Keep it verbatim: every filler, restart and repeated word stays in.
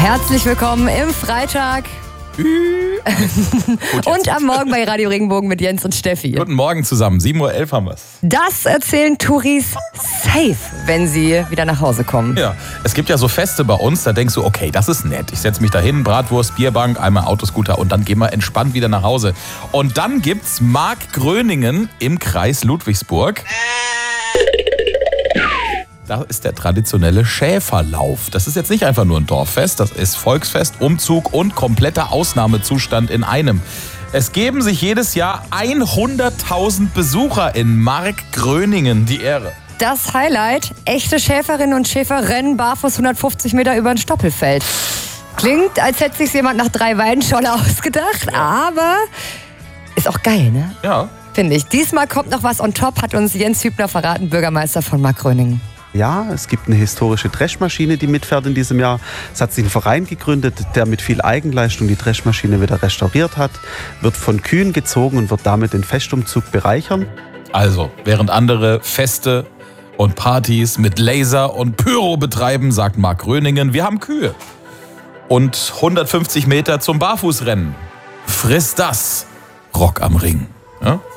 Herzlich willkommen im Freitag. Und am Morgen bei Radio Regenbogen mit Jens und Steffi. Guten Morgen zusammen, sieben Uhr elf haben wir es. Das erzählen Touris safe, wenn sie wieder nach Hause kommen. Ja, es gibt ja so Feste bei uns, da denkst du, okay, das ist nett. Ich setze mich da hin, Bratwurst, Bierbank, einmal Autoscooter und dann gehen wir entspannt wieder nach Hause. Und dann gibt's Markgröningen im Kreis Ludwigsburg. Da ist der traditionelle Schäferlauf. Das ist jetzt nicht einfach nur ein Dorffest, das ist Volksfest, Umzug und kompletter Ausnahmezustand in einem. Es geben sich jedes Jahr hunderttausend Besucher in Markgröningen die Ehre. Das Highlight, echte Schäferinnen und Schäfer rennen barfuß hundertfünfzig Meter über ein Stoppelfeld. Klingt, als hätte sich jemand nach drei Weidenschorle ausgedacht, aber ist auch geil, ne? Ja. Finde ich. Diesmal kommt noch was on top, hat uns Jens Hübner verraten, Bürgermeister von Markgröningen. Ja, es gibt eine historische Dreschmaschine, die mitfährt in diesem Jahr. Es hat sich ein Verein gegründet, der mit viel Eigenleistung die Dreschmaschine wieder restauriert hat, wird von Kühen gezogen und wird damit den Festumzug bereichern. Also, während andere Feste und Partys mit Laser und Pyro betreiben, sagt Markgröningen, wir haben Kühe. Und hundertfünfzig Meter zum Barfußrennen. Friss das! Rock am Ring. Ja?